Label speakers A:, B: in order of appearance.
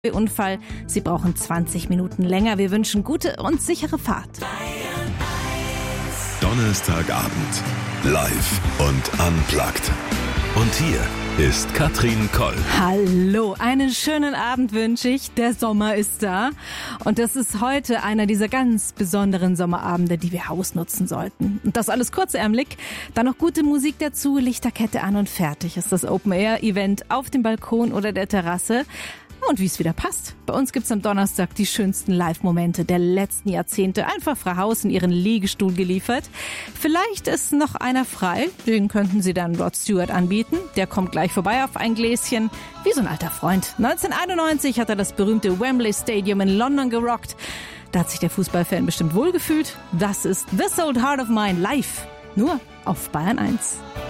A: Unfall. Sie brauchen 20 Minuten länger. Wir wünschen gute und sichere Fahrt.
B: Donnerstagabend. Live und unplugged. Und hier ist Katrin Koll.
A: Hallo, einen schönen Abend wünsche ich. Der Sommer ist da. Und das ist heute einer dieser ganz besonderen Sommerabende, die wir ausnutzen sollten. Und das alles kurzärmlich. Dann noch gute Musik dazu, Lichterkette an und fertig ist das Open-Air-Event auf dem Balkon oder der Terrasse. Und wie es wieder passt. Bei uns gibt's am Donnerstag die schönsten Live-Momente der letzten Jahrzehnte. Einfach frei Haus in ihren Liegestuhl geliefert. Vielleicht ist noch einer frei. Den könnten Sie dann Rod Stewart anbieten. Der kommt gleich vorbei auf ein Gläschen. Wie so ein alter Freund. 1991 hat er das berühmte Wembley Stadium in London gerockt. Da hat sich der Fußballfan bestimmt wohlgefühlt. Das ist This Old Heart of Mine live. Nur auf Bayern 1.